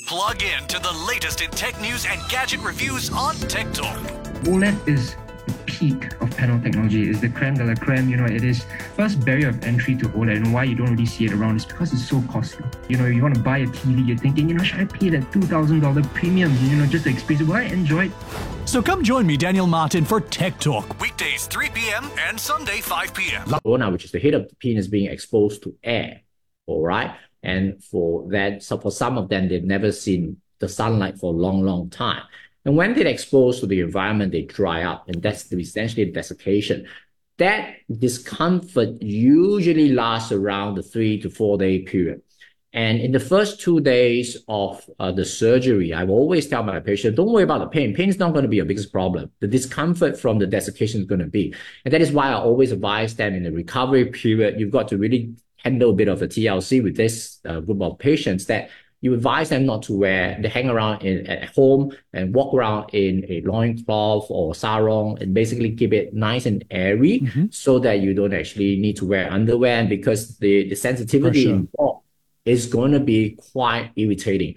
Plug in to the latest in tech news and gadget reviews on Tech Talk. OLED is the peak of panel technology. It's the creme de la creme. It is first barrier of entry to OLED, and why you don't really see it around is because it's so costly. You want to buy a TV, you're thinking, should I pay that $2,000 premium, just to experience it? Will I enjoy it? So come join me, Daniel Martin, for Tech Talk, weekdays 3 p.m. and Sunday 5 p.m. Corona, which is the head of the penis being exposed to air, all right? And for some of them, they've never seen the sunlight for a long, long time. And when they're exposed to the environment, they dry up, and that's essentially desiccation. That discomfort usually lasts around the 3 to 4 day period. And in the first 2 days of the surgery, I will always tell my patient, don't worry about the pain. Pain is not going to be your biggest problem. The discomfort from the desiccation is going to be. And that is why I always advise them in the recovery period, you've got to really handle a bit of a TLC with this group of patients, that you advise them not to hang around at home and walk around in a loincloth or sarong, and basically keep it nice and airy, so that you don't actually need to wear underwear, because the sensitivity involved is going to be quite irritating.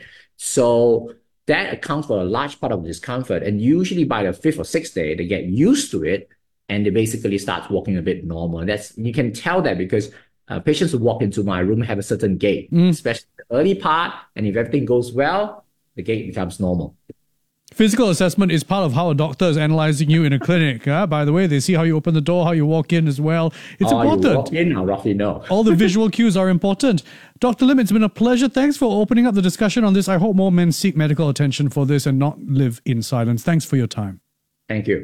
So that accounts for a large part of the discomfort. And usually by the 5th or 6th day, they get used to it and they basically start walking a bit normal. And you can tell that because patients who walk into my room have a certain gait, especially the early part. And if everything goes well, the gait becomes normal. Physical assessment is part of how a doctor is analyzing you in a clinic. By the way, they see how you open the door, how you walk in as well. It's important. You walk in, I'll roughly know. All the visual cues are important. Dr. Lim, it's been a pleasure. Thanks for opening up the discussion on this. I hope more men seek medical attention for this and not live in silence. Thanks for your time. Thank you.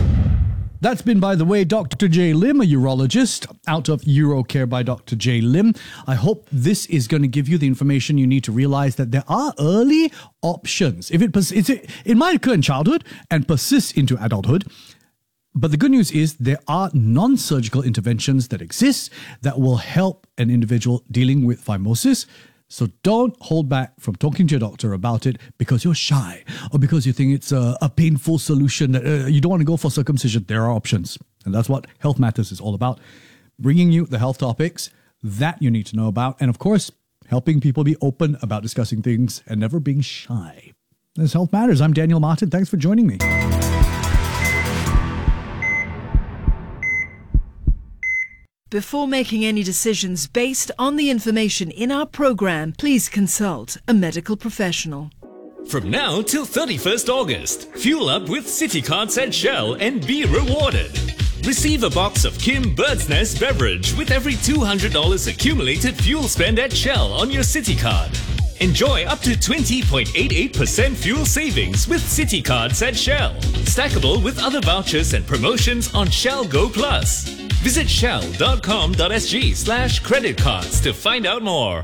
That's been, by the way, Dr. J. Lim, a urologist, out of Urocare by Dr. J. Lim. I hope this is going to give you the information you need to realize that there are early options. It might occur in childhood and persist into adulthood. But the good news is there are non-surgical interventions that exist that will help an individual dealing with phimosis. So don't hold back from talking to your doctor about it because you're shy or because you think it's a painful solution that you don't want to go for circumcision. There are options. And that's what Health Matters is all about. Bringing you the health topics that you need to know about. And of course, helping people be open about discussing things and never being shy. This Health Matters. I'm Daniel Martin. Thanks for joining me. Before making any decisions based on the information in our program, please consult a medical professional. From now till 31st August, fuel up with City Cards at Shell and be rewarded. Receive a box of Kim Bird's Nest beverage with every $200 accumulated fuel spend at Shell on your City Card. Enjoy up to 20.88% fuel savings with City Cards at Shell. Stackable with other vouchers and promotions on Shell Go Plus. Visit shell.com.sg/creditcards to find out more.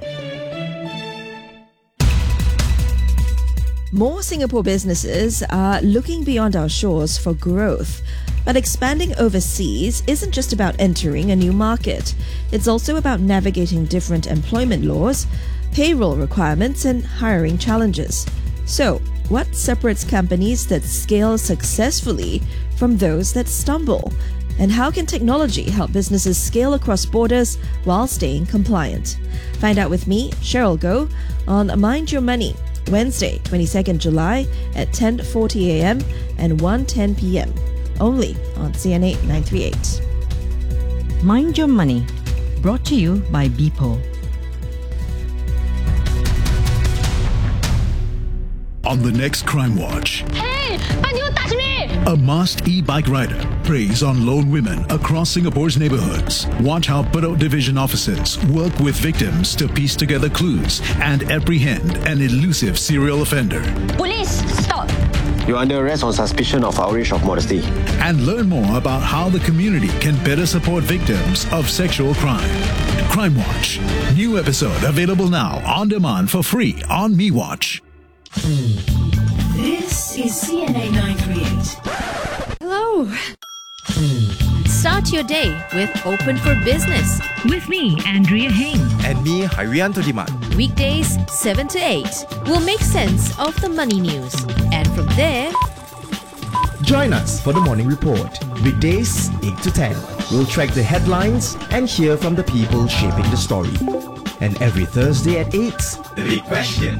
More Singapore businesses are looking beyond our shores for growth. But expanding overseas isn't just about entering a new market. It's also about navigating different employment laws, payroll requirements, and hiring challenges. So, what separates companies that scale successfully from those that stumble? And how can technology help businesses scale across borders while staying compliant? Find out with me, Cheryl Goh, on Mind Your Money, Wednesday, 22nd July at 10:40 a.m. and 1:10 p.m. Only on CNA 938. Mind Your Money, brought to you by BPO. On the next Crime Watch. Hey, why do you touch me? A masked e-bike rider preys on lone women across Singapore's neighborhoods. Watch how Bedok Division officers work with victims to piece together clues and apprehend an elusive serial offender. Police, stop! You're under arrest on suspicion of outrage of modesty. And learn more about how the community can better support victims of sexual crime. Crime Watch. New episode available now on demand for free on MeWatch. This is CNA 938. Hello. Start your day with Open for Business. With me, Andrea Heng. And me, Harianto Diman. Weekdays 7 to 8. We'll make sense of the money news. And from there, join us for the Morning Report. Weekdays 8 to 10. We'll track the headlines and hear from the people shaping the story. And every Thursday at 8, The Big Question.